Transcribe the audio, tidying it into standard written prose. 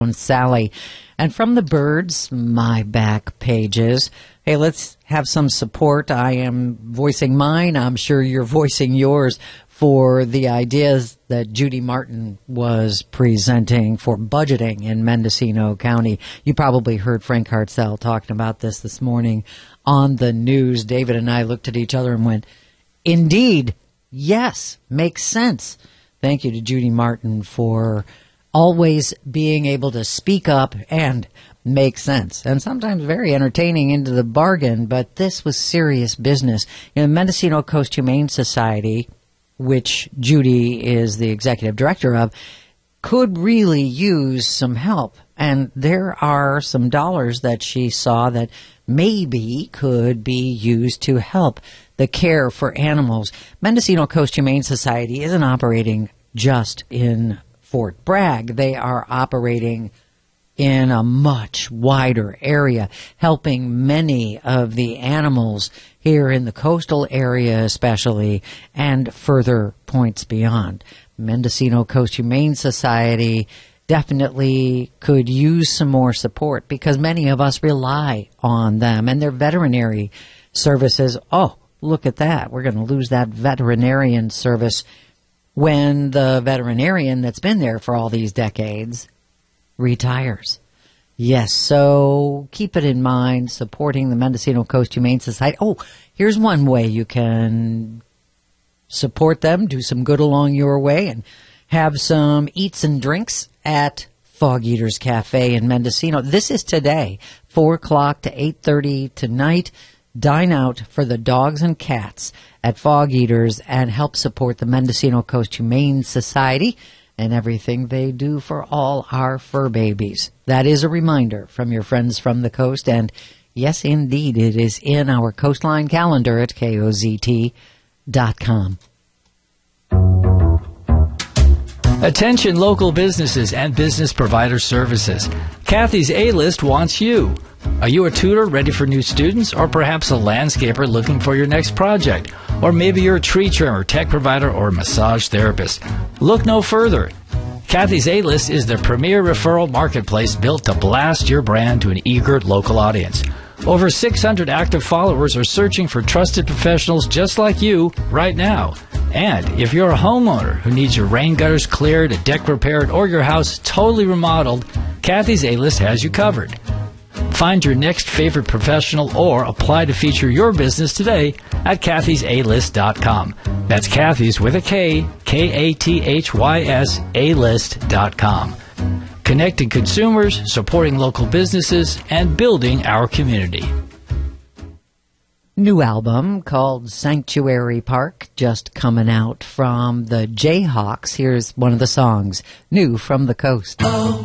Sally. And from the Birds, My Back Pages. Hey, let's have some support. I am voicing mine. I'm sure you're voicing yours for the ideas that Judy Martin was presenting for budgeting in Mendocino County. You probably heard Frank Hartzell talking about this morning on the news. David and I looked at each other and went, indeed, yes, makes sense. Thank you to Judy Martin for always being able to speak up and make sense, and sometimes very entertaining into the bargain, but this was serious business. Mendocino Coast Humane Society, which Judy is the executive director of, could really use some help. And there are some dollars that she saw that maybe could be used to help the care for animals. Mendocino Coast Humane Society isn't operating just in Fort Bragg. They are operating in a much wider area, helping many of the animals here in the coastal area especially, and further points beyond. Mendocino Coast Humane Society definitely could use some more support because many of us rely on them and their veterinary services. Oh, look at that. We're going to lose that veterinarian service when the veterinarian that's been there for all these decades retires. Yes, so keep it in mind, supporting the Mendocino Coast Humane Society. Oh, here's one way you can support them, do some good along your way, and have some eats and drinks at Fog Eaters Cafe in Mendocino. This is today, 4 o'clock to 8:30 tonight. Dine out for the dogs and cats at Fog Eaters and help support the Mendocino Coast Humane Society and everything they do for all our fur babies. That is a reminder from your friends from the coast, and yes, indeed, it is in our Coastline calendar at KOZT.com. Attention local businesses and business provider services. Kathy's A-List wants you. Are you a tutor ready for new students, or perhaps a landscaper looking for your next project? Or maybe you're a tree trimmer, tech provider, or a massage therapist. Look no further. Kathy's A-List is the premier referral marketplace built to blast your brand to an eager local audience. Over 600 active followers are searching for trusted professionals just like you right now. And if you're a homeowner who needs your rain gutters cleared, a deck repaired, or your house totally remodeled, Kathy's A-List has you covered. Find your next favorite professional or apply to feature your business today at Kathy'sAlist.com. That's Kathy's with a K, Kathys, A-List.com. Connecting consumers, supporting local businesses, and building our community. New album called Sanctuary Park, just coming out from the Jayhawks. Here's one of the songs, new from the coast. Oh.